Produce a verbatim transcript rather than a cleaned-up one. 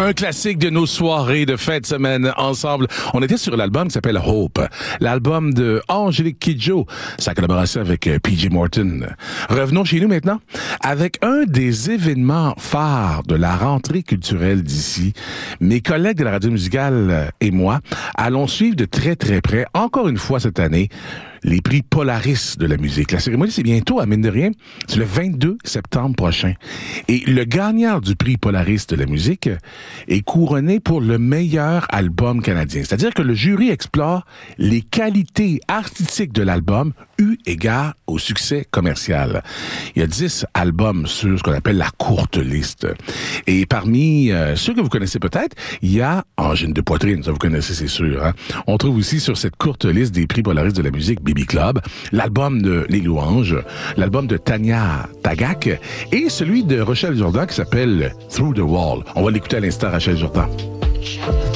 Un classique de nos soirées de fin de semaine ensemble. On était sur l'album qui s'appelle Hope, l'album de Angélique Kidjo, sa collaboration avec P J Morton. Revenons chez nous maintenant avec un des événements phares de la rentrée culturelle d'ici. Mes collègues de la radio musicale et moi allons suivre de très très près, encore une fois cette année, les prix Polaris de la musique. La cérémonie, c'est bientôt, à mine de rien, c'est le vingt-deux septembre prochain. Et le gagnant du prix Polaris de la musique est couronné pour le meilleur album canadien. C'est-à-dire que le jury explore les qualités artistiques de l'album eu égard au succès commercial. Il y a dix albums sur ce qu'on appelle la courte liste. Et parmi euh, ceux que vous connaissez peut-être, il y a Angine de poitrine, ça vous connaissez, c'est sûr. Hein? On trouve aussi sur cette courte liste des prix Polaris de la musique Baby Club, l'album de Les Louanges, l'album de Tania Tagak et celui de Rachel Jourdan qui s'appelle Through the Wall. On va l'écouter à l'instant, Rachel Jourdan.